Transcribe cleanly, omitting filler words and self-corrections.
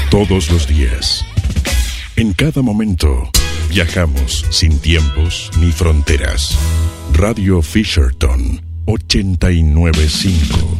Todos los días, en cada momento, viajamos sin tiempos ni fronteras. Radio Fisherton 895.